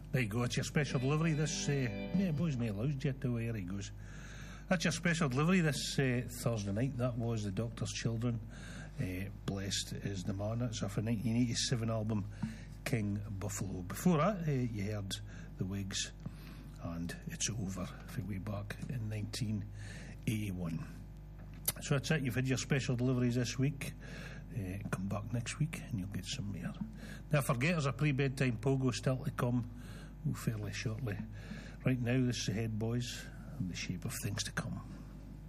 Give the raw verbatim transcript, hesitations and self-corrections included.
There you go, it's your special delivery this, uh, yeah, boys not allowed yet, though, here he goes. That's your special delivery this uh, Thursday night. That was The Doctor's Children, uh, Blessed is the Man. It's off a nineteen eighty-seven album, King Buffalo. Before that, uh, you heard The Wigs and It's Over, for way back in nineteen eighty-one. So that's it, you've had your special deliveries this week. Uh, come back next week and you'll get some more. Now forget there's a pre-bedtime pogo still to come, oh, fairly shortly. Right now, this is the Head Boys and The Shape of Things to Come.